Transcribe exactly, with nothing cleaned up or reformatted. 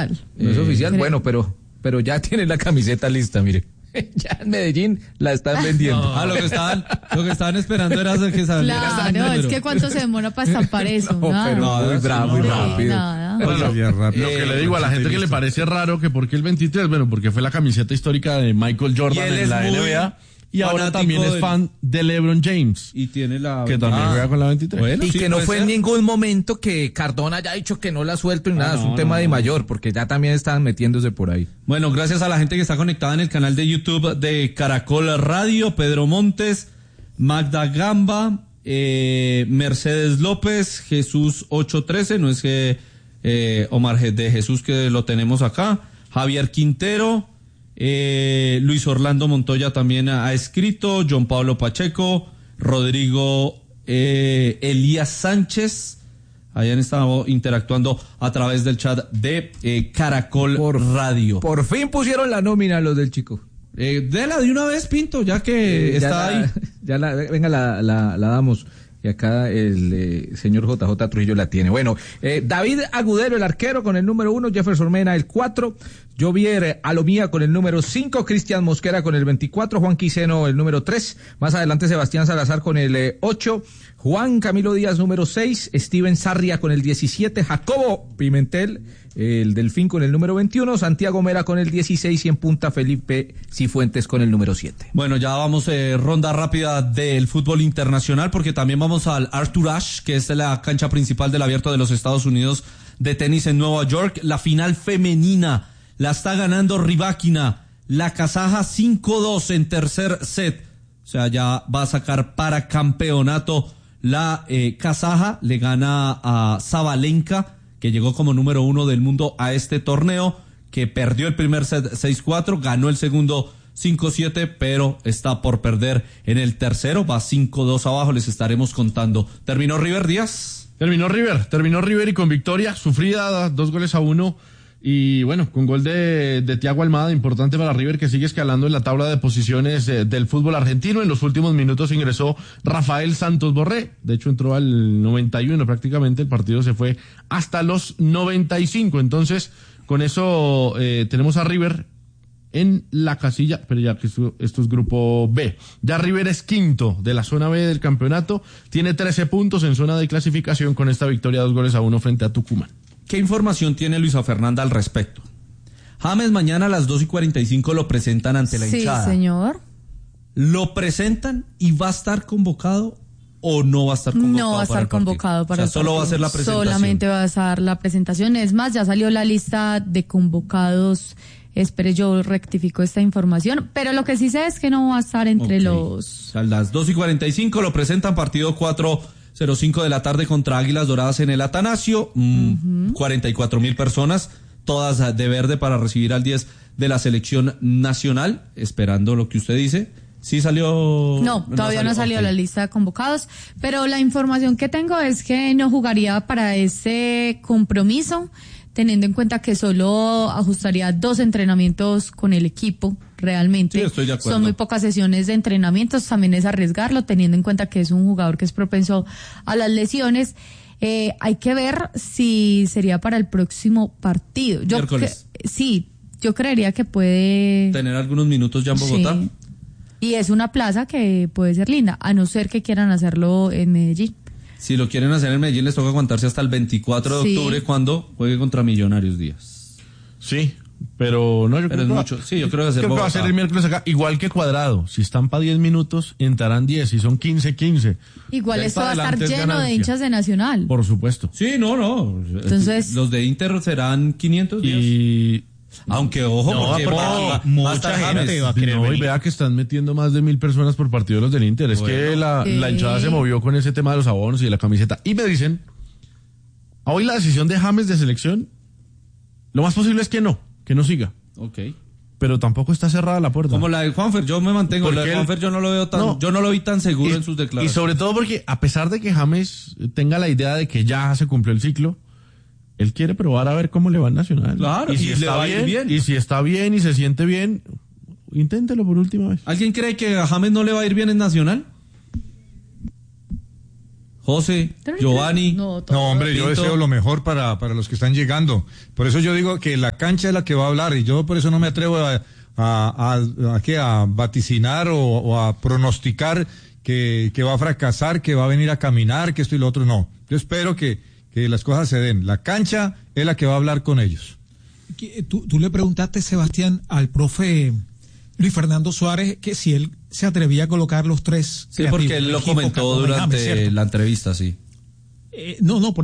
oficial. No es oficial, Creo. bueno, pero, pero ya tiene la camiseta lista, mire. Ya en Medellín la están vendiendo. No, ah, lo que estaban, lo que estaban esperando era que saliera. Claro, es que cuánto se demora para estampar eso. No, nada. pero No, muy sí, bravo, no, muy sí, rápido. Nada. Bueno, lo, lo que le digo a la gente que le listo. parece raro que por qué el veintitrés, bueno, porque fue la camiseta histórica de Michael Y Jordan él en es la muy N B A y ahora fanático también es del- fan de LeBron James, Y tiene la. que también Ah, juega con la veintitrés. Bueno, Y sí, que no puede fue en ser. ningún momento que Cardona haya dicho que no la suelto ni nada, Ah, es un no, tema no, de no. mayor, porque ya también están metiéndose por ahí. Bueno, gracias a la gente que está conectada en el canal de YouTube de Caracol Radio, Pedro Montes, Magda Gamba, eh, Mercedes López, Jesús ocho trece, no es que eh, Omar de Jesús que lo tenemos acá, Javier Quintero, eh, Luis Orlando Montoya también ha, ha escrito, John Pablo Pacheco, Rodrigo eh, Elías Sánchez, hayan estado interactuando a través del chat de eh, Caracol Radio. Por fin pusieron la nómina los del Chico. Eh, dela de una vez, Pinto, ya que Ya está la- ahí. Ya la, venga, la, la, la damos. Y acá el eh, señor J J Trujillo la tiene. Bueno, eh, David Agudelo, el arquero, con el número uno, Jefferson Mena, el cuatro, Jovier Alomía con el número cinco, Cristian Mosquera con el veinticuatro, Juan Quiseno el número tres, más adelante Sebastián Salazar con el eh, ocho, Juan Camilo Díaz número seis, Steven Sarria con el diecisiete, Jacobo Pimentel, el Delfín con el número veintiuno, Santiago Mera con el dieciséis y en punta Felipe Cifuentes con el número siete. Bueno, ya vamos eh, ronda rápida del fútbol internacional porque también vamos al Arthur Ashe, que es la cancha principal del Abierto de los Estados Unidos de tenis en Nueva York. La final femenina la está ganando Rybakina, la kazaja cinco dos en tercer set. O sea, ya va a sacar para campeonato la eh, kazaja, le gana a Sabalenka, que llegó como número uno del mundo a este torneo, que perdió el primer set seis cuatro, ganó el segundo cinco siete, pero está por perder en el tercero, va cinco dos abajo, les estaremos contando. ¿Terminó River Díaz? Terminó River, terminó River y con victoria sufrida, dos goles a uno. Y bueno, con gol de, de Thiago Almada, importante para River, que sigue escalando en la tabla de posiciones eh, del fútbol argentino. En los últimos minutos ingresó Rafael Santos Borré. De hecho, entró al noventa y uno prácticamente. El partido se fue hasta los noventa y cinco. Entonces, con eso eh, tenemos a River en la casilla, pero ya que esto, esto es grupo B. Ya River es quinto de la zona B del campeonato. Tiene trece puntos en zona de clasificación con esta victoria, dos goles a uno frente a Tucumán. ¿Qué información tiene Luisa Fernanda al respecto? James mañana a las dos y cuarenta y cinco lo presentan ante la Sí, hinchada. señor. ¿Lo presentan y va a estar convocado o no va a estar convocado? No va a para estar el partido? convocado para O sea, el solo partido. va a ser la presentación. Solamente va a estar la presentación. Es más, ya salió la lista de convocados. Espere, yo rectifico esta información. Pero lo que sí sé es que no va a estar entre Ok. los... A las dos y cuarenta y cinco lo presentan, partido cuatro cero cinco de la tarde contra Águilas Doradas en el Atanasio. Mm, Ujú. cuarenta y cuatro mil personas, todas de verde para recibir al diez de la selección nacional, esperando lo que usted dice. ¿Sí salió? No, todavía no ha salido Ok. la lista de convocados, pero la información que tengo es que no jugaría para ese compromiso, teniendo en cuenta que solo ajustaría dos entrenamientos con el equipo, realmente. Sí, estoy de acuerdo. Son muy pocas sesiones de entrenamientos, también es arriesgarlo, teniendo en cuenta que es un jugador que es propenso a las lesiones. Eh, hay que ver si sería para el próximo partido. Yo Miércoles. cre- sí, yo creería que puede... Tener algunos minutos ya en Bogotá. Sí. Y es una plaza que puede ser linda, a no ser que quieran hacerlo en Medellín. Si lo quieren hacer en Medellín, les toca aguantarse hasta el veinticuatro de Sí. octubre, cuando juegue contra Millonarios Díaz. Sí, pero no, yo Pero creo es que va- mucho. Sí, yo creo que va a ser creo que va a Bogotá. ser el miércoles acá, igual que Cuadrado. Si están para diez minutos, entrarán diez. Si son quince, quince. Igual De ahí esto para va a estar adelante es lleno de ganancia. hinchas de Nacional. Por supuesto. Sí, no, no. Entonces- los de Inter serán quinientos días. Y Aunque, ojo, No, porque, porque va- aquí va- mucha va a estar gente James. va a querer no, y venir. vea que están metiendo más de mil personas por partido de los del Inter. Es que Bueno. la, Sí. la hinchada se movió con ese tema de los abonos y de la camiseta. Y me dicen, hoy la decisión de James de selección, lo más posible es que no, que no siga. Ok. Pero tampoco está cerrada la puerta. Como la de Juanfer, yo me mantengo. Porque La de él- Juanfer yo no lo veo tan, No. yo no lo vi tan seguro y, en sus y declaraciones. sobre todo porque a pesar de que James tenga la idea de que ya se cumplió el ciclo, él quiere probar a ver cómo le va en Nacional. Claro, y si y le está va a ir bien, bien. y si está bien y se siente bien, inténtelo por última vez. ¿Alguien cree que a James no le va a ir bien en Nacional? José, Giovanni. No, todo. No, hombre, yo Pinto. deseo lo mejor para, para los que están llegando. Por eso yo digo que la cancha es la que va a hablar y yo por eso no me atrevo a, a, a, a, ¿qué? a vaticinar o, o a pronosticar que, que va a fracasar, que va a venir a caminar, que esto y lo otro. No, yo espero que, que las cosas se den. La cancha es la que va a hablar con ellos. Tú, tú le preguntaste, Sebastián, al profe Luis Fernando Suárez que si él se atrevía a colocar los tres. Sí, porque él lo equipo comentó Carlos Benjamín, durante ¿cierto? la entrevista, sí. Eh, no, no, por